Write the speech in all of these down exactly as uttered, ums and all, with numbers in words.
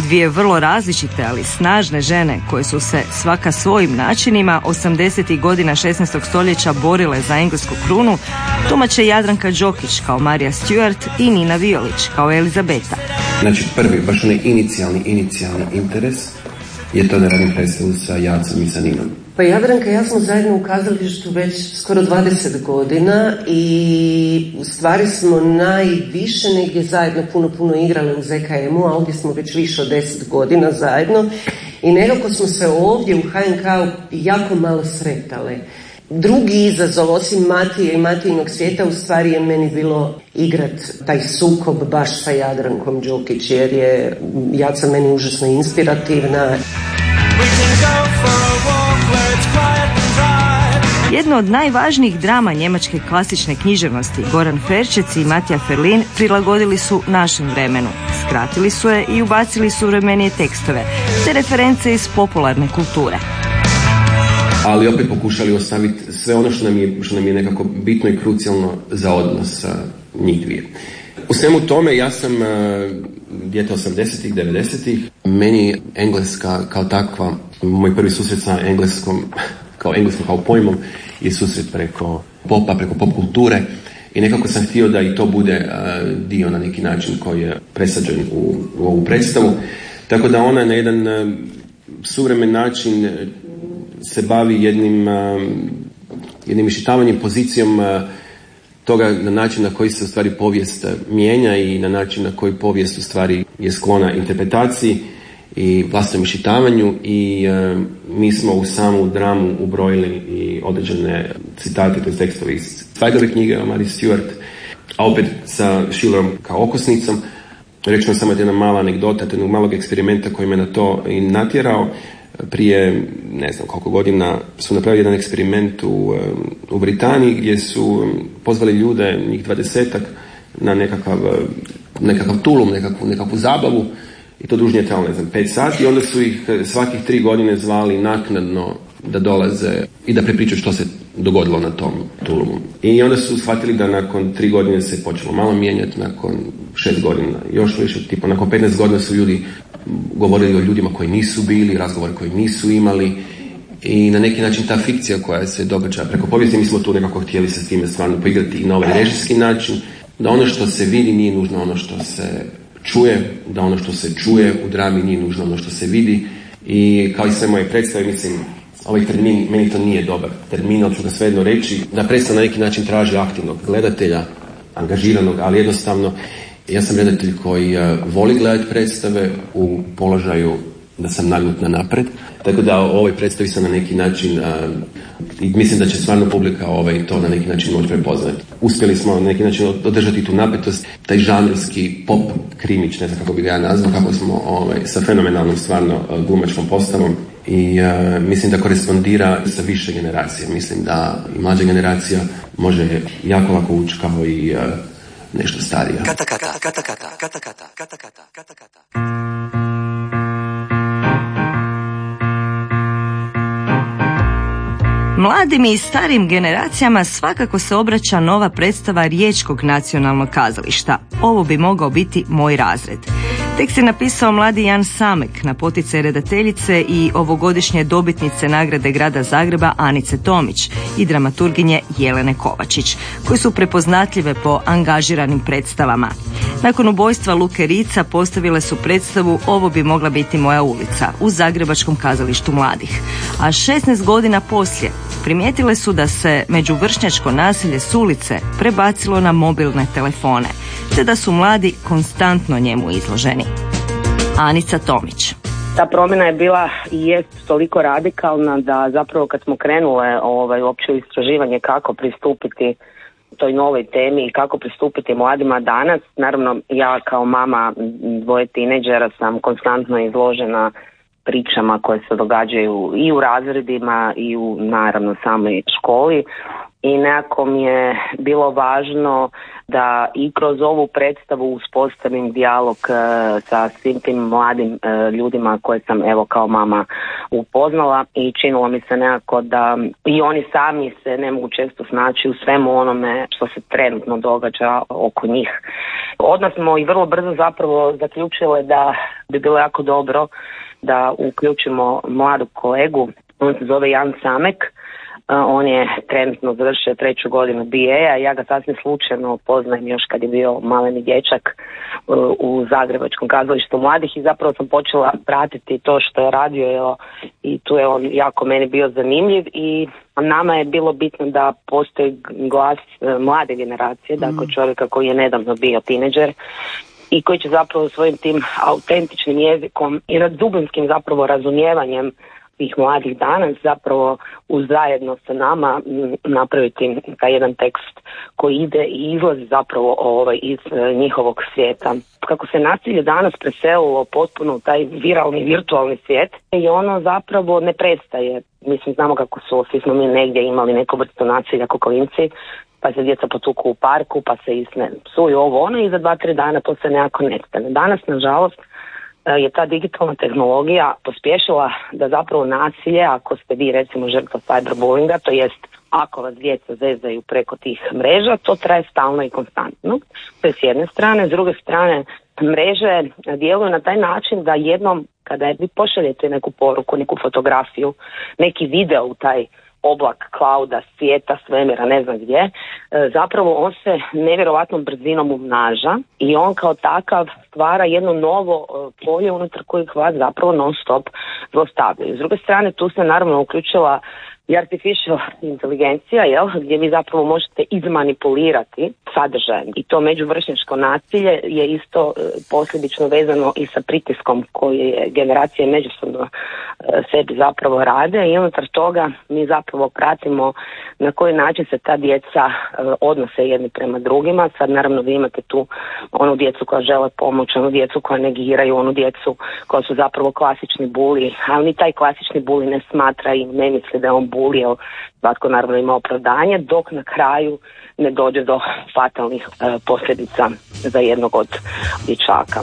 Dvije vrlo različite, ali snažne žene koje su se svaka svojim načinima osamdesetih godina šesnaestog stoljeća borile za englesku krunu, tumače Jadranka Đokić kao Marija Stuart i Nina Violić kao Elizabeta. Znači prvi, baš onaj inicijalni, inicijalni interes je to da radim predstavu sa Jacom i sa Ninom. Pa Jadranka i ja smo zajedno u kazalištu već skoro dvadeset godina i u stvari smo najviše negdje zajedno puno, puno igrale u Z K M-u, a ovdje smo već više od deset godina zajedno i nekako smo se ovdje u H N K-u jako malo sretale. Drugi izazov, osim Matije i Matijinog svijeta, u stvari je meni bilo igrat taj sukob baš sa Jadrankom Đokić, jer je Jaca meni užasno inspirativna. Jedno od najvažnijih drama njemačke klasične književnosti, Goran Ferčec i Matija Ferlin, prilagodili su našem vremenu. Skratili su je i ubacili suvremenije tekstove, te reference iz popularne kulture. Ali opet pokušali ostaviti sve ono što nam je, što nam je nekako bitno i krucijalno za odnos uh, njih dvije. U svemu tome ja sam uh, dijete osamdesetih, devedesetih. Meni engleska kao takva, moj prvi susret sa engleskom, kao engleskom kao pojmom, je susret preko popa, preko pop kulture i nekako sam htio da i to bude uh, dio na neki način koji je presađen u, u ovu predstavu. Tako da ona na jedan uh, suvremen način se bavi jednim, jednim iščitavanjem, pozicijom toga na način na koji se u stvari povijest mijenja i na način na koji povijest u stvari je sklona interpretaciji i vlastnom iščitavanju i e, mi smo u samu dramu ubrojili i određene citate, to je tekstovi iz Zweigove knjige o Mariji Stuart, a opet sa Schillerom kao okosnicom. Reći vam samo jedna mala anegdota, jednog malog eksperimenta koji me na to i natjerao. Prije, ne znam koliko godina, su napravili jedan eksperiment u, u Britaniji gdje su pozvali ljude, njih dvadesetak, na nekakav, nekakav tulum, nekakvu, nekakvu zabavu i to dužnije trajalo, ne znam, pet sati i onda su ih svakih tri godine zvali naknadno da dolaze i da prepričaju što se dogodilo na tom tulumu. I onda su shvatili da nakon tri godine se počelo malo mijenjati, nakon šest godina još više, tipa nakon petnaest godina su ljudi govorili o ljudima koji nisu bili, razgovore koji nisu imali i na neki način ta fikcija koja se događa preko povijesti, mi smo tu nekako htjeli se s time stvarno poigrati i na ovaj režijski način, da ono što se vidi nije nužno ono što se čuje, da ono što se čuje u drami nije nužno ono što se vidi i kao i sve moje predstave, mislim, ovaj termin, meni to nije dobar termin, ali ću ga svejedno reći, da predstava na neki način traži aktivnog gledatelja, angažiranog, ali jednostavno ja sam redatelj koji uh, voli gledati predstave u položaju da sam nagnut na napred, tako da o ovoj predstavi sam na neki način uh, i mislim da će stvarno publika ovaj, to na neki način moći prepoznati. Uspjeli smo na neki način održati tu napetost, taj žanrski pop krimić, ne znam kako bi ga ja nazvao, kako smo ovaj, sa fenomenalnom stvarno uh, glumačkom postavom i uh, mislim da korespondira sa više generacija. Mislim da i mlađa generacija može jako lako ući kao i uh, nešto starija. Kata kata, kata kata, kata kata, kata kata, kata kata. Mladim i starim generacijama svakako se obraća nova predstava Riječkog nacionalnog kazališta. Ovo bi mogao biti moj razred. Tekst je napisao mladi Jan Samek na poticaj redateljice i ovogodišnje dobitnice nagrade Grada Zagreba Anice Tomić i dramaturginje Jelene Kovačić, koji su prepoznatljive po angažiranim predstavama. Nakon ubojstva Luke Ritza postavile su predstavu Ovo bi mogla biti moja ulica u Zagrebačkom kazalištu mladih. A šesnaest godina poslije primijetile su da se međuvršnjačko nasilje s ulice prebacilo na mobilne telefone, te da su mladi konstantno njemu izloženi. Anica Tomić. Ta promjena je bila i jest toliko radikalna da zapravo kad smo krenule ovaj, uopće istraživanje kako pristupiti toj novoj temi i kako pristupiti mladima danas, naravno ja kao mama dvoje tineđera sam konstantno izložena pričama koje se događaju i u razredima i u naravno samoj školi i nekako mi je bilo važno da i kroz ovu predstavu uspostavim dijalog e, sa svim tim mladim e, ljudima koje sam evo kao mama upoznala i činilo mi se nekako da i oni sami se ne mogu često snaći u svemu onome što se trenutno događa oko njih. Odmah smo i vrlo brzo zapravo zaključile da bi bilo jako dobro da uključimo mladog kolegu, on se zove Jan Samek. On je trenutno završio treću godinu B A, ja ga sasvim slučajno poznajem još kad je bio maleni dječak u Zagrebačkom kazalištu mladih i zapravo sam počela pratiti to što je radio i tu je on jako meni bio zanimljiv i nama je bilo bitno da postoji glas mlade generacije, dakle čovjeka koji je nedavno bio tineđer i koji će zapravo svojim tim autentičnim jezikom i dubinskim zapravo razumijevanjem tih mladih danas zapravo zajedno sa nama napraviti taj jedan tekst koji ide i izlazi zapravo ovaj, iz njihovog svijeta. Kako se nasilje danas preselilo potpuno u taj viralni, virtualni svijet i ono zapravo ne prestaje. Mislim, znamo kako su, svi smo mi negdje imali neku vrstu nasilja kao klinci, pa se djeca potuku u parku, pa se isne psuju ovo ono i za dva, tri dana to se nekako nestane. Danas, nažalost, je ta digitalna tehnologija pospješila da zapravo nasilje, ako ste vi recimo žrtva cyberbullinga, to jest ako vas djeca zezaju preko tih mreža, to traje stalno i konstantno. To je s jedne strane. S druge strane, mreže djeluju na taj način da jednom kada vi pošaljete neku poruku, neku fotografiju, neki video u taj oblak, klauda, svijeta, svemira, ne znam gdje, zapravo on se nevjerovatnom brzinom umnaža i on kao takav stvara jedno novo polje unutar kojeg vas zapravo non stop zlostavljaju. S druge strane, tu se naravno uključila i artificial inteligencija, jel, gdje vi zapravo možete izmanipulirati sadržajem. I to međuvršnjačko nasilje je isto e, posljedično vezano i sa pritiskom koje generacije međusobno e, sebi zapravo rade i unutar toga mi zapravo pratimo na koji način se ta djeca e, odnose jedni prema drugima. Sad naravno vi imate tu onu djecu koja žele pomoć, onu djecu koja negiraju, onu djecu koja su zapravo klasični buli, ali ni taj klasični buli ne smatra i ne misli da je on buli, jer svatko naravno ima opravdanje, dok na kraju ne dođe do fatalnih e, posljedica za jednog od dječaka.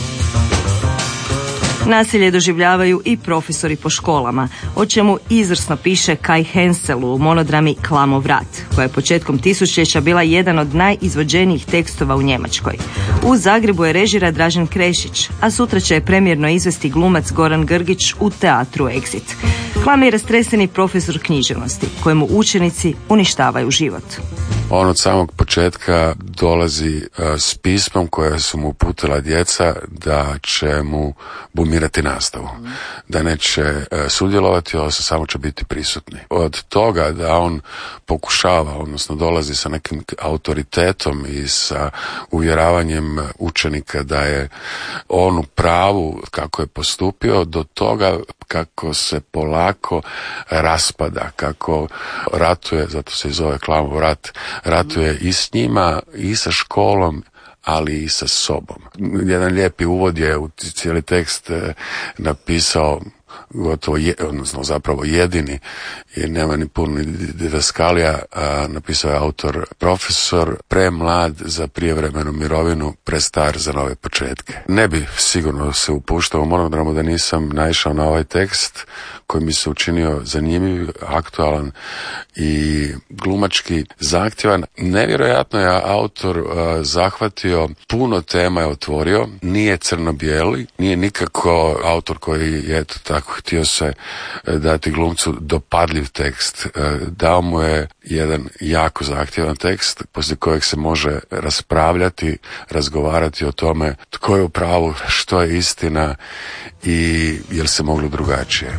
Nasilje doživljavaju i profesori po školama, o čemu izvrsno piše Kai Hensel u monodrami Klamov rat, koja je početkom tisućljeća bila jedan od najizvođenijih tekstova u Njemačkoj. U Zagrebu je režira Dražen Krešić, a sutra će je premijerno izvesti glumac Goran Grgić u teatru Exit. Klam je rastreseni profesor književnosti, kojemu učenici uništavaju život. On od samog početka dolazi uh, s pismom koje su mu uputila djeca da će mu bumirati nastavu, mm. da neće uh, sudjelovati, ali samo će biti prisutni. Od toga da on pokušava, odnosno dolazi sa nekim autoritetom i sa uvjeravanjem učenika da je on u pravu kako je postupio, do toga kako se polako raspada, kako ratuje, zato se i zove Klamov rat, ratuje i s njima, i sa školom, ali i sa sobom. Jedan lijepi uvod je u cijeli tekst napisao gotovo, je, odnosno zapravo jedini, jer nema ni puno didaskalija, napisao je autor: profesor premlad za prijevremenu mirovinu, prestar za nove početke. Ne bi sigurno se upuštao u monodramu da nisam naišao na ovaj tekst koji mi se učinio zanimljiv, aktualan i glumački zahtjevan. Nevjerojatno je autor uh, zahvatio, puno tema je otvorio, nije crno-bijeli, nije nikako autor koji je eto tako htio se dati glumcu dopadljiv tekst. Dao mu je jedan jako zahtjevan tekst poslije kojeg se može raspravljati, razgovarati o tome tko je u pravu, što je istina i jel se moglo drugačije.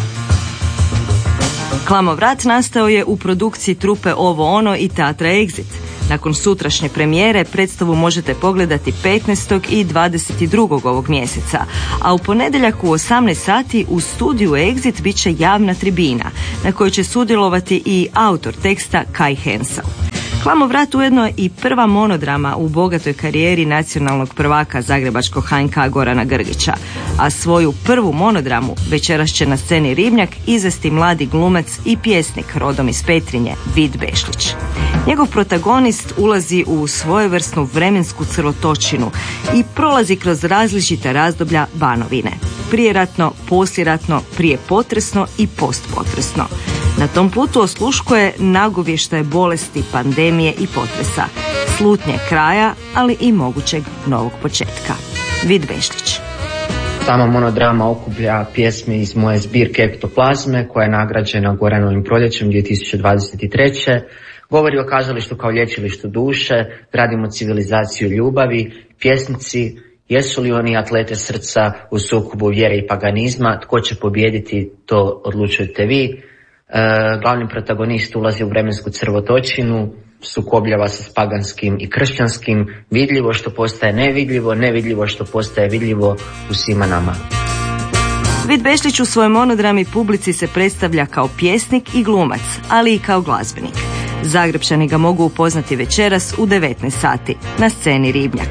Klamov rat nastao je u produkciji trupe Ovo ono i teatra Exit. Nakon sutrašnje premijere predstavu možete pogledati petnaestog i dvadeset drugog ovog mjeseca, a u ponedjeljak u osamnaest sati u studiju Exit bit će javna tribina na kojoj će sudjelovati i autor teksta Kai Hensel. Hlamov rat ujedno je i prva monodrama u bogatoj karijeri nacionalnog prvaka zagrebačkog H N K Gorana Grgića, a svoju prvu monodramu večeras će na sceni Ribnjak izvesti mladi glumac i pjesnik rodom iz Petrinje, Vid Bešlić. Njegov protagonist ulazi u svojevrsnu vremensku crvotočinu i prolazi kroz različita razdoblja Banovine. Prijeratno, poslijeratno, prije potresno i postpotresno. Na tom putu osluškuje nagovještaje bolesti, pandemije i potresa, slutnje kraja, ali i mogućeg novog početka. Vid Bešlić. Sama monodrama okuplja pjesme iz moje zbirke Ektoplazme, koja je nagrađena Goranovim proljećem dvije tisuće dvadeset treće. Govori o kazalištu kao lječilištu duše, gradimo civilizaciju ljubavi, pjesnici, jesu li oni atlete srca u sukobu vjere i paganizma, tko će pobijediti, to odlučujete vi. E, glavni protagonist ulazi u vremensku crvotočinu, sukobljava se s paganskim i kršćanskim, vidljivo što postaje nevidljivo, nevidljivo što postaje vidljivo u svima nama. Vid Bešlić u svojoj monodrami publici se predstavlja kao pjesnik i glumac, ali i kao glazbenik. Zagrepčani ga mogu upoznati večeras u devetnaest sati na sceni Ribnjak.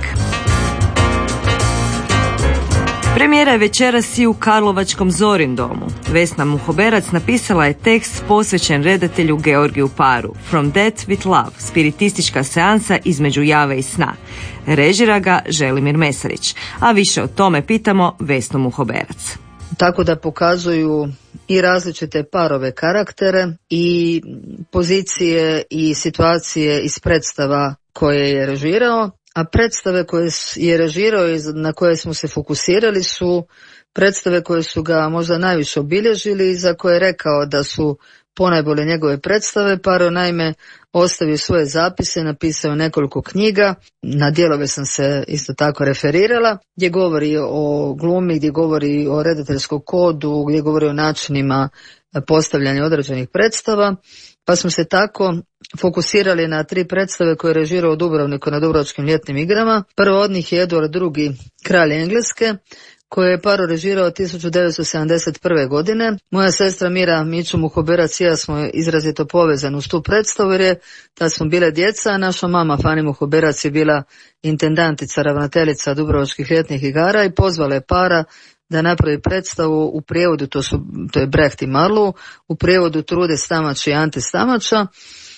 Premijera je večeras i u karlovačkom Zorindomu. Vesna Muhoberac napisala je tekst posvećen redatelju Georgiju Paru, From Death with Love, spiritistička seansa između jave i sna. Režira ga Želimir Mesarić, a više o tome pitamo Vesnu Muhoberac. Tako da pokazuju i različite parove karaktere i pozicije i situacije iz predstava koje je režirao, a predstave koje je režirao i na koje smo se fokusirali su predstave koje su ga možda najviše obilježili i za koje je rekao da su ponajbolje njegove predstave. Paro naime ostavio svoje zapise, napisao nekoliko knjiga, na dijelove sam se isto tako referirala, gdje govori o glumi, gdje govori o redateljskom kodu, gdje govori o načinima postavljanja određenih predstava, pa smo se tako fokusirali na tri predstave koje je režirao u Dubrovniku na Dubrovačkim ljetnim igrama. Prvo od njih je Eduard drugi, kralj Engleske, koje je Paro režirao tisuću devetsto sedamdeset prve. godine. Moja sestra Mira Miću Muhoberac i ja smo izrazito povezani uz tu predstavu, jer je da smo bile djeca, a naša mama Fani Muhoberac je bila intendantica, ravnateljica Dubrovačkih ljetnih igara i pozvala je Para da napravi predstavu u prijevodu, to, su, to je Brecht i Marlowe, u prijevodu Trude Stamač i Ante Stamača,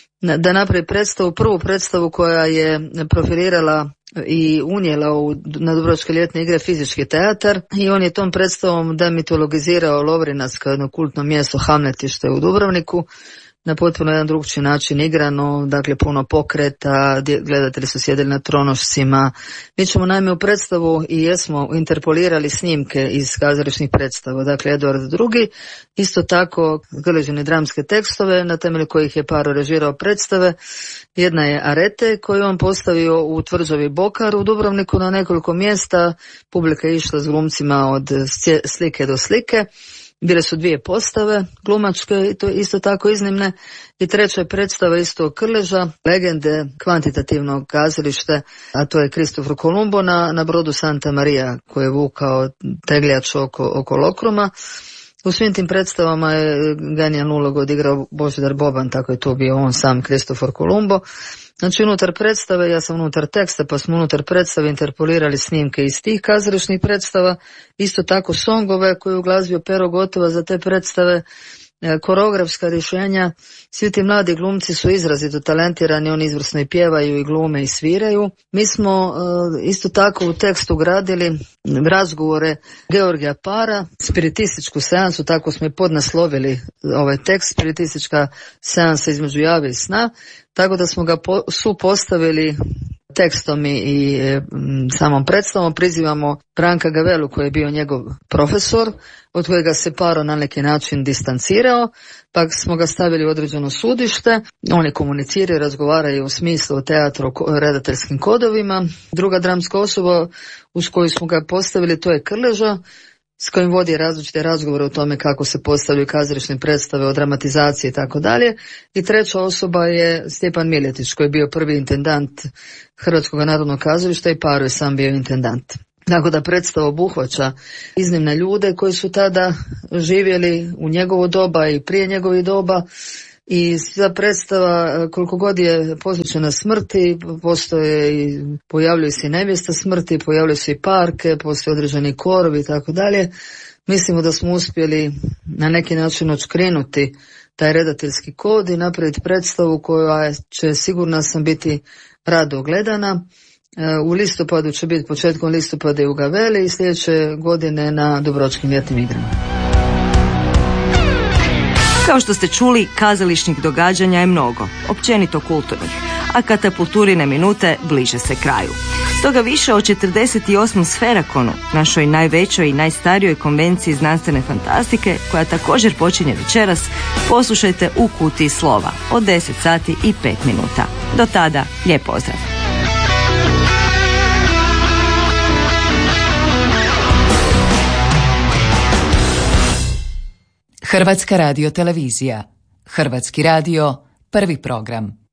da napravi predstavu, prvu predstavu koja je profilirala i unijela u, na Dubrovačke ljetne igre fizički teatar, i on je tom predstavom demitologizirao Lovrinac kao jedno kultno mjesto, Hamletište u Dubrovniku, na potpuno jedan drugčiji način igrano, dakle puno pokreta, gledatelji su sjedili na tronošcima. Mi ćemo naime u predstavu i jesmo interpolirali snimke iz kazališnih predstava, dakle Eduard drugi, isto tako grležene dramske tekstove na temelju kojih je Paro režirao predstave. Jedna je Arete koju on postavio u tvrđavi Bokar u Dubrovniku na nekoliko mjesta, publika je išla s glumcima od slike do slike. Bile su dvije postave, glumačke, to isto tako iznimne, i treća je predstava isto Krleža, legende kvantitativnog kazalište, a to je Kristofor Kolumbo na, na brodu Santa Maria, koji je vukao tegljač oko, oko Lokruma. U svim tim predstavama je genijalnu ulogu odigrao Božidar Boban, tako je to bio on sam, Kristofor Kolumbo. Znači unutar predstave, ja sam unutar teksta, pa smo unutar predstave interpolirali snimke iz tih kazališnih predstava, isto tako songove koje je uglazbio Pero Gotova za te predstave, koreografska rješenja. Svi ti mladi glumci su izrazito talentirani, oni izvrsno i pjevaju i glume i sviraju. Mi smo isto tako u tekstu gradili razgovore Georgija Para, spiritističku seansu, tako smo i podnaslovili ovaj tekst, spiritistička seansa između jave i sna, tako da smo ga po, su postavili tekstom i, i m, samom predstavom. Prizivamo Branka Gavelu koji je bio njegov profesor, od kojega se Paro na neki način distancirao, pa smo ga stavili u određeno sudište. Oni komuniciraju, razgovaraju u smislu o teatru, o redateljskim kodovima. Druga dramska osoba uz koju smo ga postavili, to je Krleža, s kojim vodi različite razgovore o tome kako se postavljaju kazališne predstave, o dramatizaciji i tako dalje. I treća osoba je Stjepan Miljetić, koji je bio prvi intendant Hrvatskog narodnog kazališta i Paro je sam bio intendant. Tako da predstava obuhvaća iznimne ljude koji su tada živjeli u njegovo doba i prije njegovih doba, I ta predstava, koliko god je posvećena smrti, postoje i pojavljuje se i nevjesta smrti, pojavljuje se i parke, postoje određeni korovi i tako dalje. Mislimo da smo uspjeli na neki način odškrinuti taj redateljski kod i napraviti predstavu koja će, sigurna sam, biti rado gledana. U listopadu će biti, početkom listopada i u Gaveli i sljedeće godine na Dubrovačkim ljetnim igrama. Kao što ste čuli, kazališnih događanja je mnogo, općenito kulturnih, a katapulturine minute bliže se kraju. Stoga više o četrdeset osmom Sferakonu, našoj najvećoj i najstarijoj konvenciji znanstvene fantastike, koja također počinje večeras, poslušajte u Kutiji slova od deset sati i pet minuta. Do tada, lijep pozdrav! Hrvatska radiotelevizija. Hrvatski radio, prvi program.